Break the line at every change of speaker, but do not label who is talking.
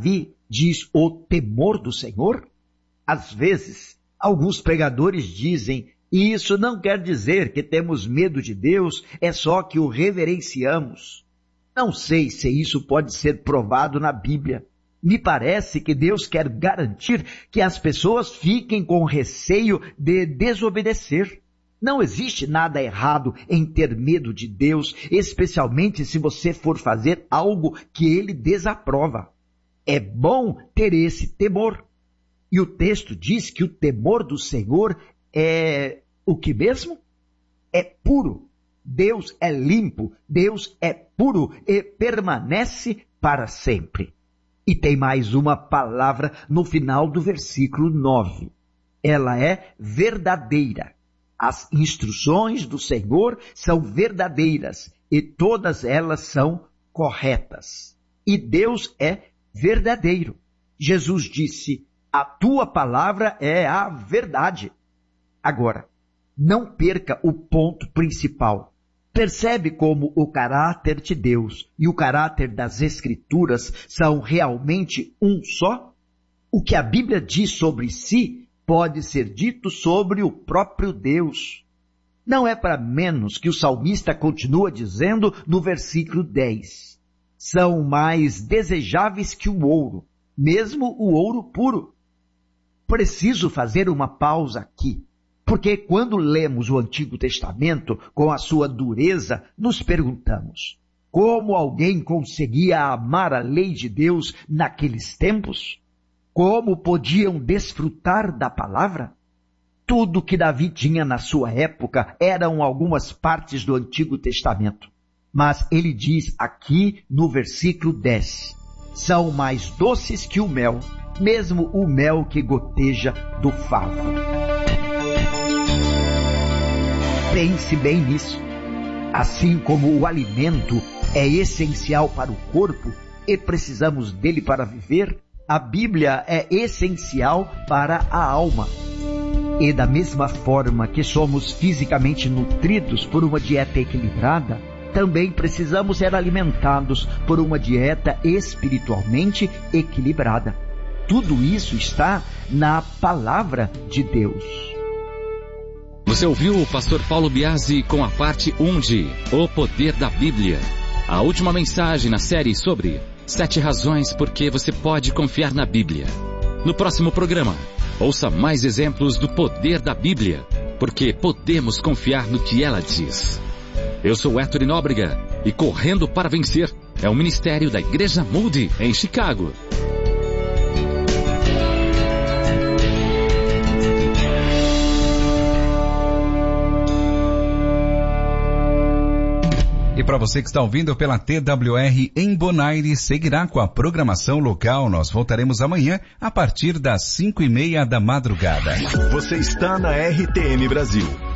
Davi diz o temor do Senhor? Às vezes, alguns pregadores dizem, e isso não quer dizer que temos medo de Deus, é só que o reverenciamos. Não sei se isso pode ser provado na Bíblia. Me parece que Deus quer garantir que as pessoas fiquem com receio de desobedecer. Não existe nada errado em ter medo de Deus, especialmente se você for fazer algo que Ele desaprova. É bom ter esse temor. E o texto diz que o temor do Senhor é o que mesmo? É puro. Deus é limpo, Deus é puro e permanece para sempre. E tem mais uma palavra no final do versículo 9. Ela é verdadeira. As instruções do Senhor são verdadeiras e todas elas são corretas. E Deus é verdadeiro. Jesus disse, a tua palavra é a verdade. Agora, não perca o ponto principal. Percebe como o caráter de Deus e o caráter das Escrituras são realmente um só? O que a Bíblia diz sobre si pode ser dito sobre o próprio Deus. Não é para menos que o salmista continua dizendo no versículo 10. São mais desejáveis que o ouro, mesmo o ouro puro. Preciso fazer uma pausa aqui. Porque quando lemos o Antigo Testamento com a sua dureza, nos perguntamos, como alguém conseguia amar a lei de Deus naqueles tempos? Como podiam desfrutar da palavra? Tudo que Davi tinha na sua época eram algumas partes do Antigo Testamento. Mas ele diz aqui no versículo 10, são mais doces que o mel, mesmo o mel que goteja do favo. Pense bem nisso. Assim como o alimento é essencial para o corpo e precisamos dele para viver, a Bíblia é essencial para a alma. E da mesma forma que somos fisicamente nutridos por uma dieta equilibrada, também precisamos ser alimentados por uma dieta espiritualmente equilibrada. Tudo isso está na palavra de Deus.
Você ouviu o pastor Paulo Biasi com a parte 1 de O Poder da Bíblia. A última mensagem na série sobre 7 razões por que você pode confiar na Bíblia. No próximo programa, ouça mais exemplos do poder da Bíblia, porque podemos confiar no que ela diz. Eu sou Héctor Nóbrega e Correndo para Vencer é o ministério da Igreja Moody em Chicago.
E para você que está ouvindo pela TWR em Bonaire, seguirá com a programação local. Nós voltaremos amanhã a partir das 5:30 da madrugada.
Você está na RTM Brasil.